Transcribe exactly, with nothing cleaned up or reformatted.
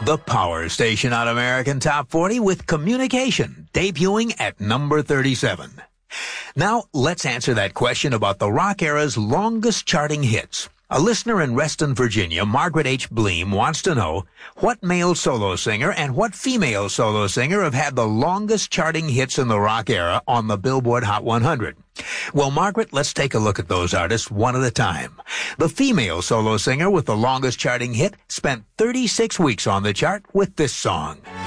The power station on American Top forty with Communication, debuting at number thirty-seven. Now, let's answer that question about the rock era's longest charting hits. A listener in Reston, Virginia, Margaret H. Bleem, wants to know what male solo singer and what female solo singer have had the longest charting hits in the rock era on the Billboard Hot one hundred. Well, Margaret, let's take a look at those artists one at a time. The female solo singer with the longest charting hit spent thirty-six weeks on the chart with this song.